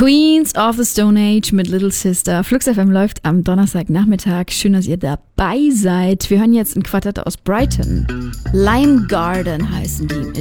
Queens of the Stone Age mit Little Sister. Flux FM läuft am Donnerstagnachmittag. Schön, dass ihr dabei seid. Wir hören jetzt ein Quartett aus Brighton. Lime Garden heißen die mit